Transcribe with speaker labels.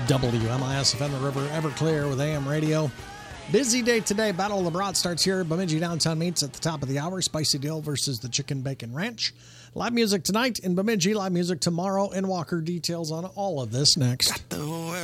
Speaker 1: WMIS FM, the River Everclear with AM radio. Busy day today. Battle of the Brat starts here at Bemidji Downtown Meats at the top of the hour. Spicy Dill versus the Chicken Bacon Ranch. Live music tonight in Bemidji. Live music tomorrow in Walker. Details on all of this next.